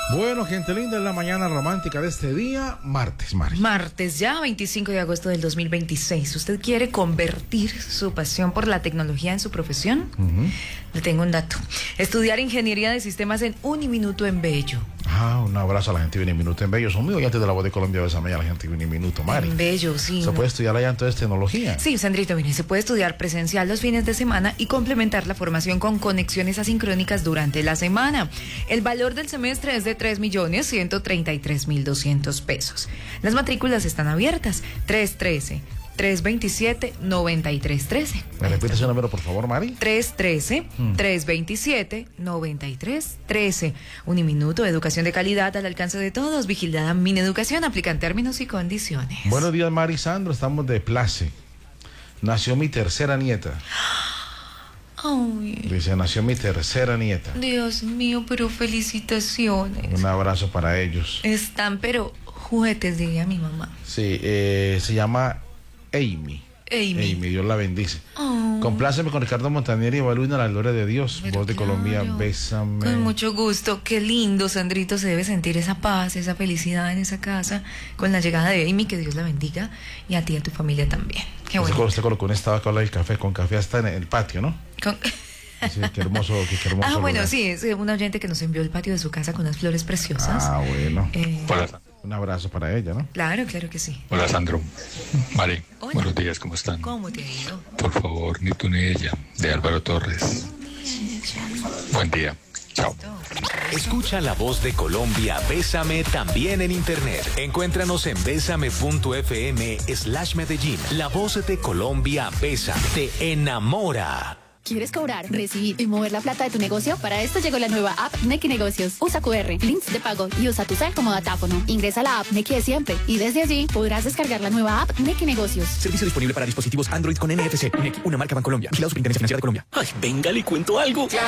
Bueno, gente linda, en la mañana romántica de este día, martes, Mari. Martes ya, 25 de agosto del 2026. ¿Usted quiere convertir su pasión por la tecnología en su profesión? Le tengo un dato. Estudiar ingeniería de sistemas en Uniminuto en Bello. Un abrazo a la gente de Uniminuto en Bello. Son muy oyentes de la voz de Colombia, Bésame, a la gente de Uniminuto, Mari. En Bello, sí. ¿Se puede estudiar allá entonces tecnología? Sí, Sandrito, mire, se puede estudiar presencial los fines de semana y complementar la formación con conexiones asincrónicas durante la semana. El valor del semestre es de 3.133.200 pesos. Las matrículas están abiertas. 313-327-9313. ¿Me repite ese número, por favor, Mari? 313-327-9313. Uniminuto, educación de calidad al alcance de todos. Vigilada Mineducación, aplican términos y condiciones. Buenos días, Mari Sandro, estamos de place. Nació mi tercera nieta. Ay, Dice, nació mi tercera nieta. Dios mío, pero felicitaciones. Un abrazo para ellos. Están, pero juguetes, diría mi mamá. Sí, se llama Amy. Amy, Dios la bendice. Oh. Compláceme con Ricardo Montaner y Evaluna, la gloria de Dios. Pero Voz de claro, Colombia, Bésame. con mucho gusto. Qué lindo, Sandrito, se debe sentir esa paz, esa felicidad en esa casa con la llegada de Amy, que Dios la bendiga, y a ti y a tu familia también. Qué bueno. Usted colocó un estado que habla del café, con café hasta en el patio, ¿no? Sí, qué hermoso, qué hermoso. Bueno, lugar. sí, es un oyente que nos envió el patio de su casa con unas flores preciosas. Bueno. Hola. Un abrazo para ella, ¿no? Claro, claro que sí. Hola, Sandro. Mari, Hola. buenos días, ¿cómo están? ¿Cómo te ha ido? Por favor, ni tú ni ella, de Álvaro Torres. Buen día. Chao. Escucha la voz de Colombia, Bésame, también en internet. Encuéntranos en besame.fm/Medellín. La voz de Colombia, Bésame, te enamora. ¿Quieres cobrar, recibir y mover la plata de tu negocio? Para esto llegó la nueva app Nequi Negocios. Usa QR, links de pago y usa tu cel como datáfono. Ingresa a la app Nequi de siempre y desde allí podrás descargar la nueva app Nequi Negocios. Servicio disponible para dispositivos Android con NFC. Nequi, una marca Bancolombia. Vigilado Superintendencia Financiera de Colombia. Ay, venga, le cuento algo.